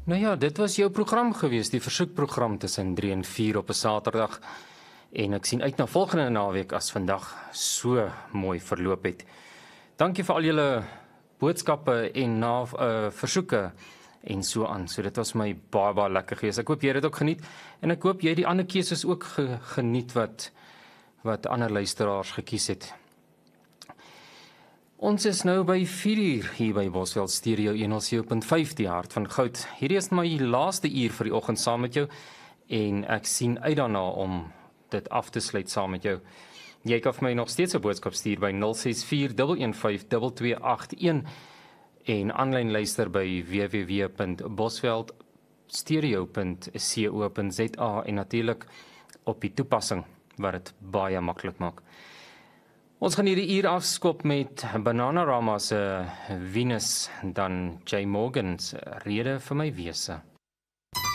Nou ja, dit was jou program gewees, die versoekprogram tussen 3 en 4 op 'n Saterdag. En ek sien uit na volgende naweek as vandag so mooi verloop het. Dankie vir al julle boodskappe en versoeke en so aan. So dit was my baie lekker gewees. Ek hoop jy het dit ook geniet en ek hoop jy die ander keuses ook geniet wat ander luisteraars gekies het. Ons is nou by 4 uur hier by Bosveld Stereo 107.5 die hart van goud. Hierdie is my laaste uur vir die oggend saam met jou en ek sien uit daarna om dit af te sluit saam met jou. Jy kan vir my nog steeds 'n boodskap stuur by 0641152281 en aanlyn luister by www.bosveldstereo.co.za en natuurlik op die toepassing wat dit baie maklik maak. Ons gaan hierdie uur afskop met Bananarama se Venus, dan Jay Morgan se Rede vir my wese.